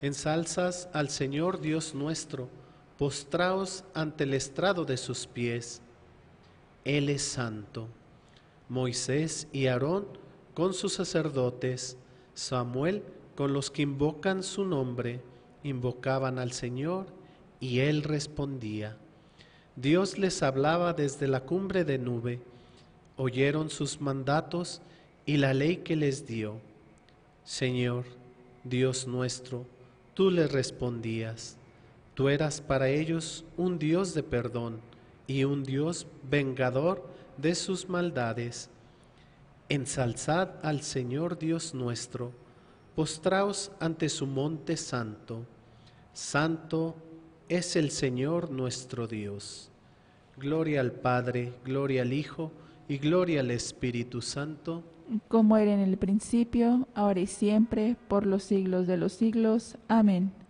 Ensalzas al Señor Dios nuestro, postraos ante el estrado de sus pies. Él es santo. Moisés y Aarón con sus sacerdotes, Samuel con los que invocan su nombre, invocaban al Señor y Él respondía. Dios les hablaba desde la cumbre de nube, oyeron sus mandatos y la ley que les dio. Señor, Dios nuestro, tú les respondías. Tú eras para ellos un Dios de perdón y un Dios vengador de sus maldades. Ensalzad al Señor Dios nuestro, postraos ante su monte santo. Santo es el Señor nuestro Dios. Gloria al Padre, gloria al Hijo y gloria al Espíritu Santo. Como era en el principio, ahora y siempre, por los siglos de los siglos. Amén.